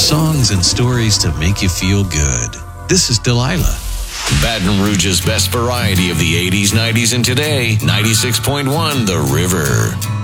Songs and stories to make you feel good. This is Delilah. Baton Rouge's best variety of the 80s, 90s, and today. 96.1 The River.